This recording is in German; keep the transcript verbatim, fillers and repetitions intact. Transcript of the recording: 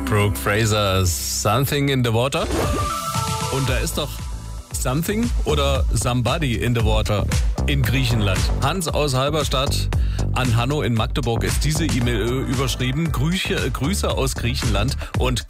Brooke Fraser, Something in the Water. Und da ist doch Something oder Somebody in the Water in Griechenland. Hans aus Halberstadt an Hanno in Magdeburg ist diese E-Mail überschrieben. Grüße, Grüße aus Griechenland und